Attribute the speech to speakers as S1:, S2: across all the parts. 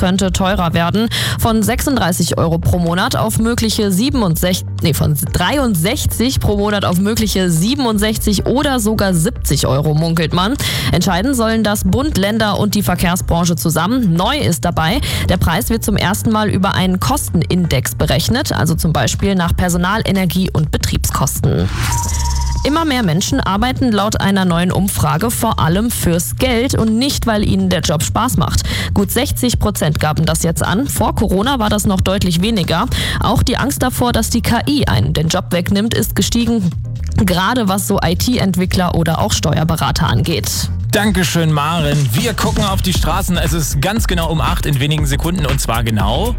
S1: könnte teurer werden. Von 36 Euro pro Monat auf mögliche von 63 pro Monat auf mögliche 67 oder sogar 70 Euro, munkelt man. Entscheiden sollen das Bund, Länder und die Verkehrsbranche zusammen. Neu ist dabei, der Preis wird zum ersten Mal über einen Kostenindex berechnet, also zum Beispiel nach Personal-, Energie- und Betriebskosten. Immer mehr Menschen arbeiten laut einer neuen Umfrage vor allem fürs Geld und nicht, weil ihnen der Job Spaß macht. Gut 60% gaben das jetzt an. Vor Corona war das noch deutlich weniger. Auch die Angst davor, dass die KI einen den Job wegnimmt, ist gestiegen. Gerade was so IT-Entwickler oder auch Steuerberater angeht.
S2: Dankeschön, Maren. Wir gucken auf die Straßen. Es ist ganz genau um 8 in wenigen Sekunden. Und zwar genau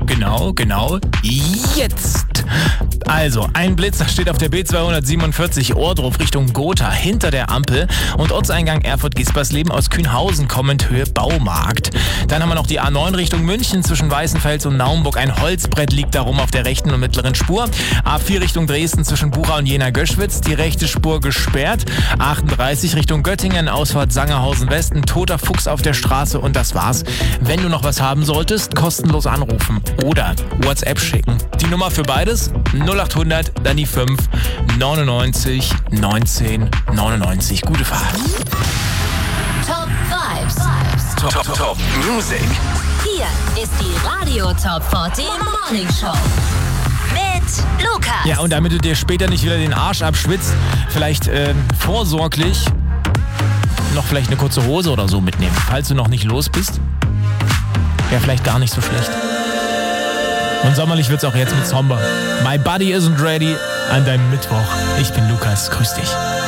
S2: jetzt. Also, ein Blitzer steht auf der B247 Ohrdruf Richtung Gotha hinter der Ampel und Ortseingang Erfurt-Gispersleben aus Kühnhausen kommend Höhe Baumarkt. Dann haben wir noch die A9 Richtung München zwischen Weißenfels und Naumburg. Ein Holzbrett liegt darum auf der rechten und mittleren Spur. A4 Richtung Dresden zwischen Bucha und Jena-Göschwitz. Die rechte Spur gesperrt. 38 Richtung Göttingen, Ausfahrt Sangerhausen West. Ein toter Fuchs auf der Straße und das war's. Wenn du noch was haben solltest, kostenlos anrufen oder WhatsApp schicken. Die Nummer für beides 0800, dann die 5 99 19 99. Gute Fahrt.
S3: Top Vibes.
S4: Top Music.
S3: Hier ist die Radio Top 40 Morning Show. Mit Lukas.
S2: Ja, und damit du dir später nicht wieder den Arsch abschwitzt, vielleicht vorsorglich noch vielleicht eine kurze Hose oder so mitnehmen, falls du noch nicht los bist. Wäre vielleicht gar nicht so schlecht. Und sommerlich wird's auch jetzt mit Somber. My Body Isn't Ready an deinem Mittwoch. Ich bin Lukas, grüß dich.